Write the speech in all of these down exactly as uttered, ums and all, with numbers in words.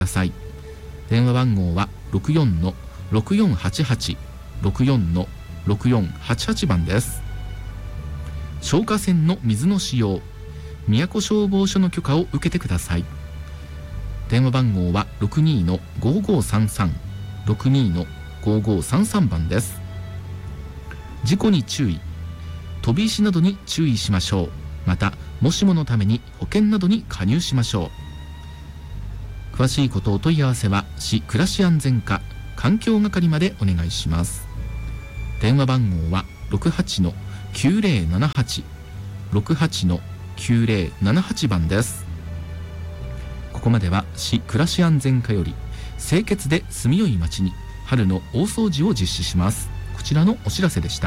ださい。電話番号は ろくよんのろくよんはちはち ろくよんのろくよんはちはち 番です。消火栓の水の使用、宮古消防署の許可を受けてください。電話番号は ろくにのごごうさんさん ろくにのごごうさんさん 番です。事故に注意、飛び石などに注意しましょう。またもしものために保険などに加入しましょう。詳しいことお問い合わせは市暮らし安全課環境係までお願いします。電話番号は ろくはちのきゅうぜろななはち ろくはちのきゅうぜろななはち 番です。ここまでは市暮らし安全課より清潔で住みよい街に春の大掃除を実施します、こちらのお知らせでした。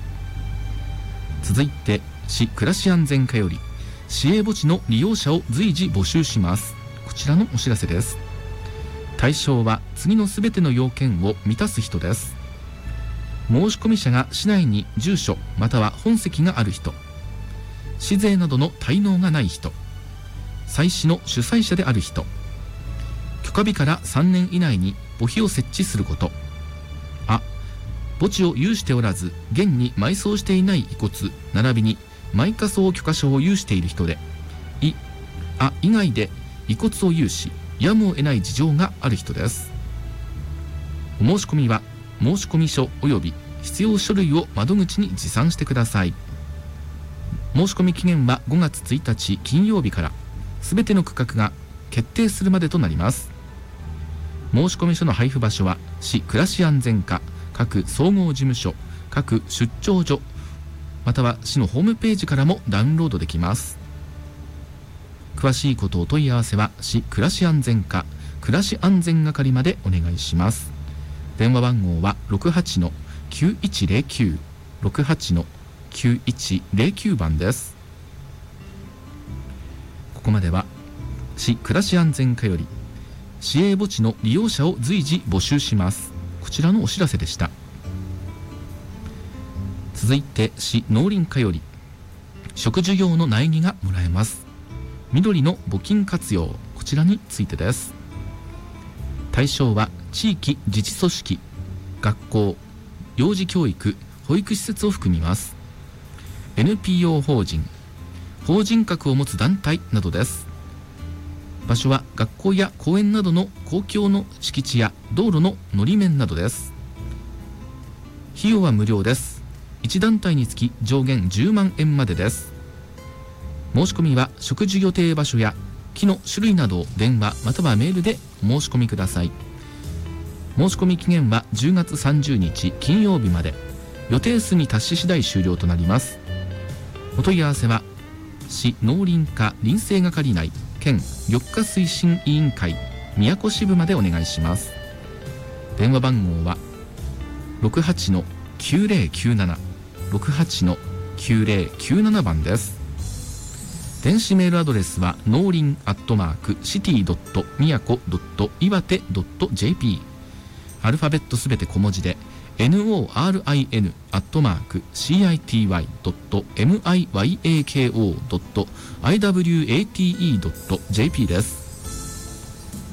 続いて市暮らし安全課より市営墓地の利用者を随時募集します、こちらのお知らせです。対象は次のすべての要件を満たす人です。申し込み者が市内に住所または本籍がある人、市税などの滞納がない人、祭祀の主催者である人、許可日からさんねん以内に墓碑を設置すること、あ、墓地を有しておらず現に埋葬していない遺骨並びに埋火葬許可証を有している人で、い、あ以外で遺骨を有しやむを得ない事情がある人です。お申し込みは申込書及び必要書類を窓口に持参してください。申し込み期限はごがつついたち金曜日からすべての区画が決定するまでとなります。申込書の配布場所は市暮らし安全課各総合事務所各出張所または市のホームページからもダウンロードできます。詳しいことお問い合わせは市暮らし安全課暮らし安全係までお願いします。電話番号は ろくはちのきゅういちぜろきゅう ろくはちのきゅういちぜろきゅう 番です。ここまでは市暮らし安全課より市営墓地の利用者を随時募集します、こちらのお知らせでした。続いて市農林課より植樹用の苗木がもらえます。緑の募金活用、こちらについてです。対象は地域自治組織、学校、幼児教育、保育施設を含みます。 エヌピーオー 法人、法人格を持つ団体などです。場所は学校や公園などの公共の敷地や道路ののり面などです。費用は無料です。いち団体につき上限じゅうまんえんまでです。申し込みは植樹予定場所や木の種類などを電話またはメールでお申し込みください。申し込み期限はじゅうがつさんじゅうにち金曜日まで、予定数に達し次第終了となります。お問い合わせは市農林課林政係内県緑化推進委員会宮古支部までお願いします。電話番号は ろくはちのきゅうぜろきゅうなな ろくはちのきゅうぜろきゅうなな 番です。電子メールアドレスは農林アットマークシティドットみやこドットいわてドットジェーピー、 アルファベットすべて小文字で ノーリン アットマーク シーアイティーワイ ドット ミヤコ ドット アイダブリューエーティーイー ドット ジェーピー です。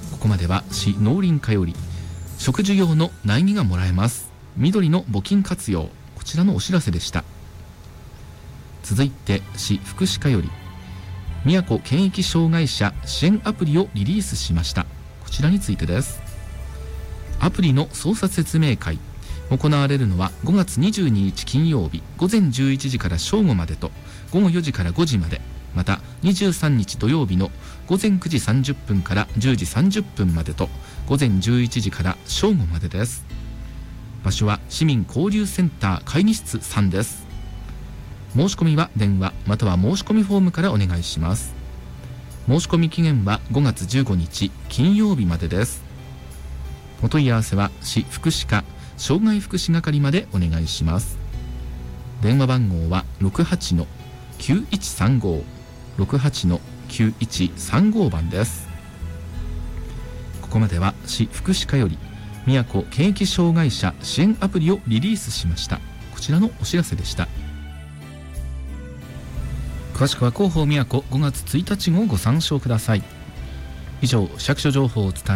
ここまでは市農林課より植樹用の苗木がもらえます緑の募金活用、こちらのお知らせでした。続いて市福祉課より宮古県域障害者支援アプリをリリースしました。こちらについてです。アプリの操作説明会、行われるのはごがつにじゅうににち金曜日ごぜんじゅういちじから正午までとごごよじからごじまで、またにじゅうさんにち土曜日のごぜんくじさんじゅっぷんからじゅうじさんじゅっぷんまでとごぜんじゅういちじから正午までです。場所は市民交流センター会議室さんです。申し込みは電話または申し込みフォームからお願いします。申し込み期限はごがつじゅうごにち金曜日までです。お問い合わせは市福祉課障害福祉係までお願いします。電話番号は ろくはちのきゅういちさんご ろくはちのきゅういちさんご 番です。ここまでは市福祉課より宮古県域障害者支援アプリをリリースしました。こちらのお知らせでした。詳しくは広報宮古ごがつついたち号をご参照ください。 以上、市役所情報をお伝え